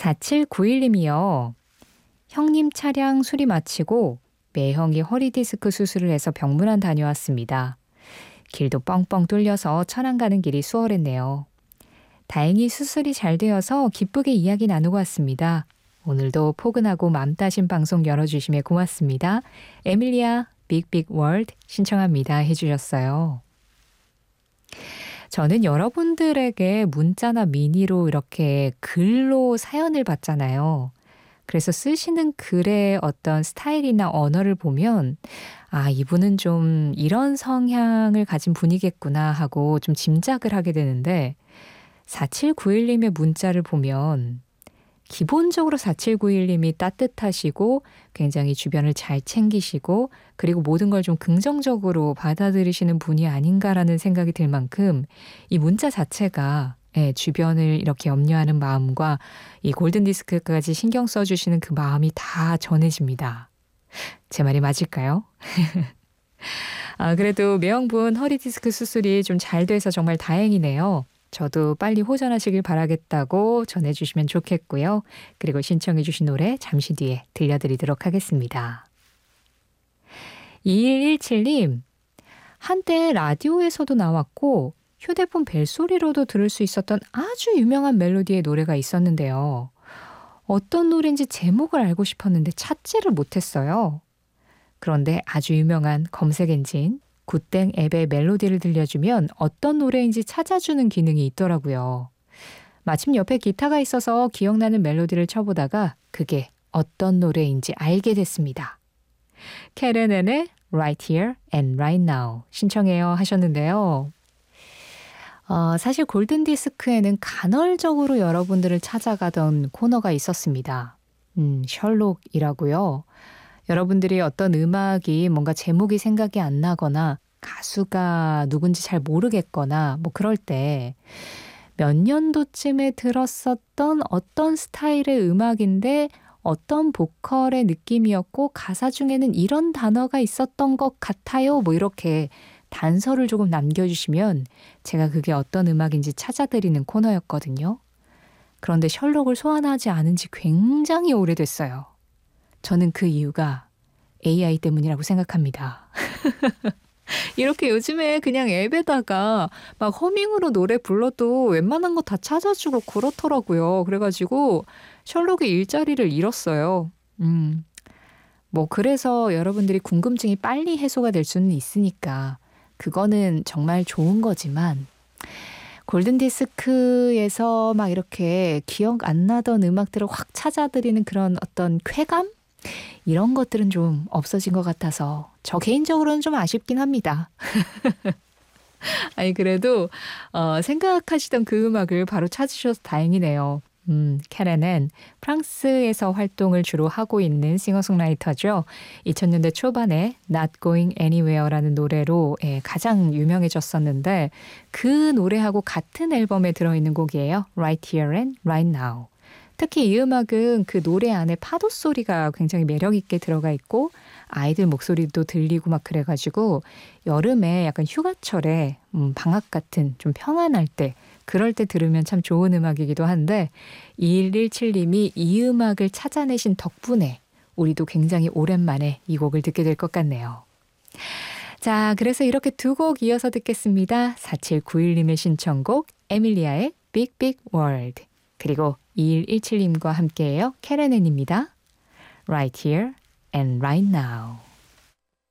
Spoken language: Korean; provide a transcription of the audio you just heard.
4791님이요. 형님 차량 수리 마치고 매형이 허리 디스크 수술을 해서 병문안 다녀왔습니다. 길도 뻥뻥 뚫려서 천안 가는 길이 수월했네요. 다행히 수술이 잘 되어서 기쁘게 이야기 나누고 왔습니다. 오늘도 포근하고 맘 따신 방송 열어주심에 고맙습니다. 에밀리아 빅빅 월드 신청합니다 해주셨어요. 저는 여러분들에게 문자나 미니로 이렇게 글로 사연을 받잖아요. 그래서 쓰시는 글의 어떤 스타일이나 언어를 보면 이분은 좀 이런 성향을 가진 분이겠구나 하고 좀 짐작을 하게 되는데 4791님의 문자를 보면 기본적으로 4791님이 따뜻하시고 굉장히 주변을 잘 챙기시고 그리고 모든 걸 좀 긍정적으로 받아들이시는 분이 아닌가라는 생각이 들 만큼 이 문자 자체가 주변을 이렇게 염려하는 마음과 이 골든디스크까지 신경 써주시는 그 마음이 다 전해집니다. 제 말이 맞을까요? 그래도 매형분 허리디스크 수술이 좀 잘 돼서 정말 다행이네요. 저도 빨리 호전하시길 바라겠다고 전해주시면 좋겠고요. 그리고 신청해 주신 노래 잠시 뒤에 들려드리도록 하겠습니다. 2117님, 한때 라디오에서도 나왔고 휴대폰 벨소리로도 들을 수 있었던 아주 유명한 멜로디의 노래가 있었는데요. 어떤 노래인지 제목을 알고 싶었는데 찾지를 못했어요. 그런데 아주 유명한 검색 엔진 굿땡 앱의 멜로디를 들려주면 어떤 노래인지 찾아주는 기능이 있더라고요. 마침 옆에 기타가 있어서 기억나는 멜로디를 쳐보다가 그게 어떤 노래인지 알게 됐습니다. 캐렌앤의 Right Here and Right Now 신청해요 하셨는데요. 사실 골든디스크에는 간헐적으로 여러분들을 찾아가던 코너가 있었습니다. 셜록이라고요. 여러분들이 어떤 음악이 뭔가 제목이 생각이 안 나거나 가수가 누군지 잘 모르겠거나 뭐 그럴 때 몇 년도쯤에 들었었던 어떤 스타일의 음악인데 어떤 보컬의 느낌이었고 가사 중에는 이런 단어가 있었던 것 같아요. 뭐 이렇게 단서를 조금 남겨주시면 제가 그게 어떤 음악인지 찾아드리는 코너였거든요. 그런데 셜록을 소환하지 않은 지 굉장히 오래됐어요. 저는 그 이유가 AI 때문이라고 생각합니다. 이렇게 요즘에 그냥 앱에다가 막 허밍으로 노래 불러도 웬만한 거 다 찾아주고 그렇더라고요. 그래가지고 셜록의 일자리를 잃었어요. 뭐 그래서 여러분들이 궁금증이 빨리 해소가 될 수는 있으니까 그거는 정말 좋은 거지만 골든디스크에서 막 이렇게 기억 안 나던 음악들을 확 찾아드리는 그런 어떤 쾌감? 이런 것들은 좀 없어진 것 같아서 저 개인적으로는 좀 아쉽긴 합니다. 그래도 생각하시던 그 음악을 바로 찾으셔서 다행이네요. 캐렌은 프랑스에서 활동을 주로 하고 있는 싱어송라이터죠. 2000년대 초반에 Not Going Anywhere라는 노래로 가장 유명해졌었는데 그 노래하고 같은 앨범에 들어있는 곡이에요. Right Here and Right Now. 특히 이 음악은 그 노래 안에 파도 소리가 굉장히 매력 있게 들어가 있고 아이들 목소리도 들리고 막 그래가지고 여름에 약간 휴가철에 방학 같은 좀 평안할 때 그럴 때 들으면 참 좋은 음악이기도 한데 2117님이 이 음악을 찾아내신 덕분에 우리도 굉장히 오랜만에 이 곡을 듣게 될 것 같네요. 자, 그래서 이렇게 두 곡 이어서 듣겠습니다. 4791님의 신청곡 에밀리아의 빅빅 월드 그리고 2117님과 함께해요. 캐렌앤입니다. Right Here and Right Now.